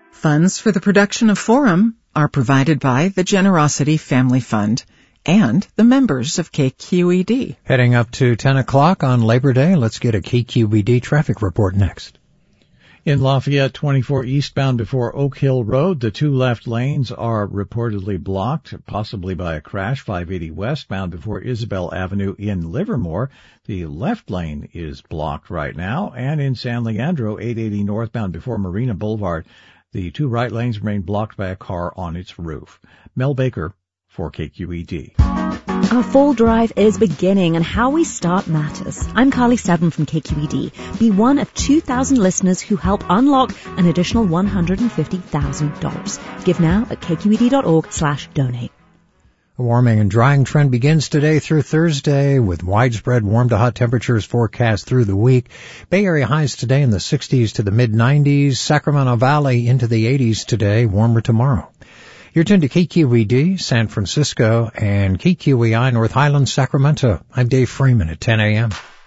Funds for the production of Forum are provided by the Generosity Family Fund and the members of KQED. Heading up to 10 o'clock on Labor Day, let's get a KQED traffic report next. In Lafayette, 24 eastbound before Oak Hill Road, the two left lanes are reportedly blocked, possibly by a crash. 580 westbound before Isabel Avenue in Livermore, the left lane is blocked right now. And in San Leandro, 880 northbound before Marina Boulevard, the two right lanes remain blocked by a car on its roof. Mel Baker for KQED. Our fall drive is beginning, and how we start matters. I'm Carly Steadman from KQED. Be one of 2,000 listeners who help unlock an additional $150,000. Give now at kqed.org/donate. A warming and drying trend begins today through Thursday, with widespread warm to hot temperatures forecast through the week. Bay Area highs today in the 60s to the mid-90s. Sacramento Valley into the 80s today, warmer tomorrow. You're tuned to KQED, San Francisco, and KQEI, North Highlands, Sacramento. I'm Dave Freeman at 10 a.m.